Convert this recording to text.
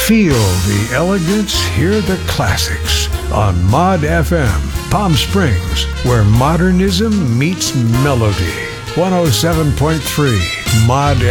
Feel the elegance, hear the classics on Mod FM, Palm Springs, where modernism meets melody. 107.3 Mod